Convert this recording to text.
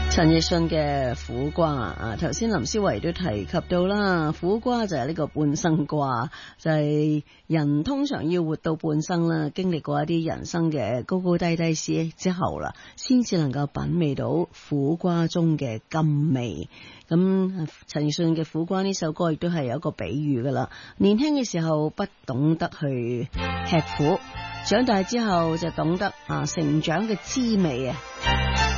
陳奕迅嘅苦瓜啊，頭先林思維都提及到啦，苦瓜就係呢個半生瓜，就係人通常要活到半生啦，經歷過一啲人生嘅高高低低之後啦，先至能夠品味到苦瓜中嘅甘味。咁陳奕迅嘅苦瓜呢首歌亦都係有一個比喻噶啦，年輕嘅時候不懂得去吃苦，長大之後就懂得成長嘅滋味啊。